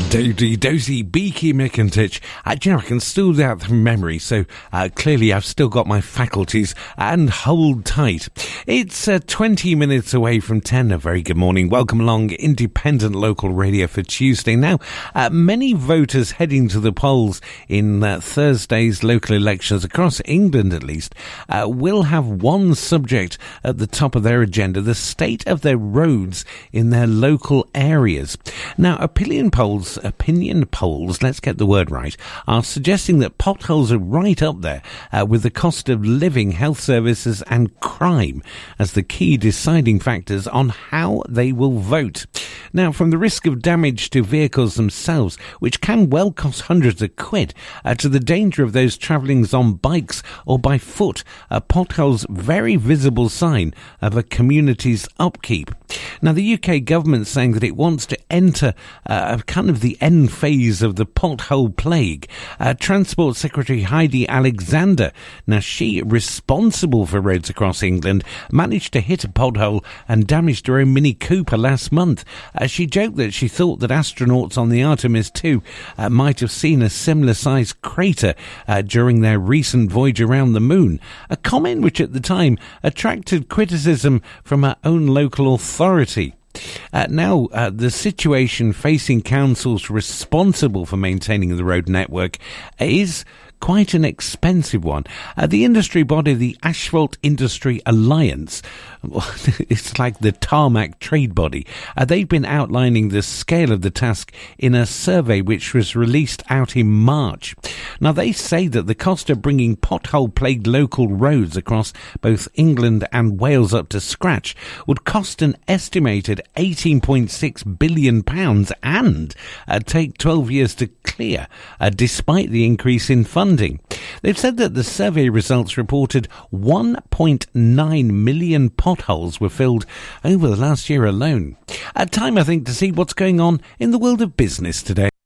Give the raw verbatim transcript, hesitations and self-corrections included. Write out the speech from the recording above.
Dozy, dozy, beaky McIntitch. Uh, do you know, I can still do that from memory, so uh, clearly I've still got my faculties, and hold tight. It's uh, twenty minutes away from ten. A very good morning. Welcome along, independent local radio for Tuesday. Now, uh, many voters heading to the polls in uh, Thursday's local elections, across England at least, uh, will have one subject at the top of their agenda: the state of their roads in their local areas. Now, opinion polls Opinion polls, let's get the word right, are suggesting that potholes are right up there uh, with the cost of living, health services and crime as the key deciding factors on how they will vote. Now, from the risk of damage to vehicles themselves, which can well cost hundreds of quid, uh, to the danger of those travelling on bikes or by foot, a pothole's very visible sign of a community's upkeep. Now, the U K government's saying that it wants to enter uh, kind of the end phase of the pothole plague. Uh, Transport Secretary Heidi Alexander, now she, responsible for roads across England, managed to hit a pothole and damaged her own Mini Cooper last month. Uh, she joked that she thought that astronauts on the Artemis two uh, might have seen a similar-sized crater uh, during their recent voyage around the moon, a comment which at the time attracted criticism from her own local authority. Uh, now, uh, the situation facing councils responsible for maintaining the road network is quite an expensive one. Uh, the industry body, the Asphalt Industry Alliance, it's like the tarmac trade body, uh, they've been outlining the scale of the task in a survey which was released out in March. Now, they say that the cost of bringing pothole-plagued local roads across both England and Wales up to scratch would cost an estimated eighteen point six billion pounds and uh, take twelve years to clear, uh, despite the increase in funding. They've said that the survey results reported one point nine million potholes were filled over the last year alone. A time, I think, to see what's going on in the world of business today.